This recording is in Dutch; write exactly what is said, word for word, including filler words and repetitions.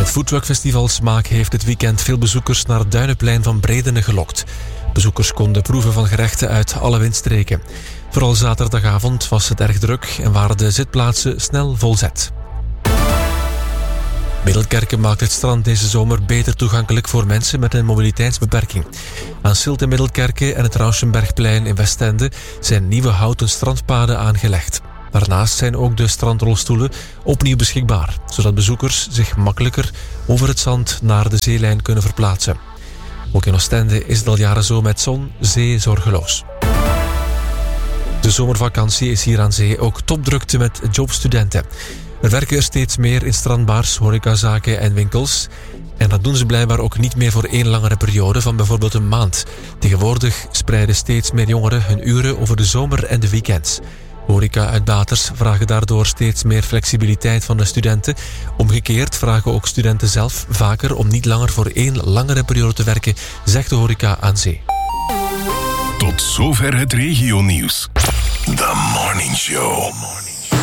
Het foodtruckfestival Smaak heeft dit weekend veel bezoekers naar het Duinenplein van Bredene gelokt. Bezoekers konden proeven van gerechten uit alle windstreken. Vooral zaterdagavond was het erg druk en waren de zitplaatsen snel volzet. Middelkerke maakt het strand deze zomer beter toegankelijk voor mensen met een mobiliteitsbeperking. Aan Silt in Middelkerke en het Rauschenbergplein in Westende zijn nieuwe houten strandpaden aangelegd. Daarnaast zijn ook de strandrolstoelen opnieuw beschikbaar, zodat bezoekers zich makkelijker over het zand naar de zeelijn kunnen verplaatsen. Ook in Oostende is het al jaren zo met zon, zee zorgeloos. De zomervakantie is hier aan zee ook topdrukte met jobstudenten. Er werken er steeds meer in strandbars, horecazaken en winkels. En dat doen ze blijkbaar ook niet meer voor één langere periode van bijvoorbeeld een maand. Tegenwoordig spreiden steeds meer jongeren hun uren over de zomer en de weekends. Horeca-uitbaters vragen daardoor steeds meer flexibiliteit van de studenten. Omgekeerd vragen ook studenten zelf vaker om niet langer voor één langere periode te werken, zegt de horeca aan zee. Tot zover het regionieuws. The Morning Show.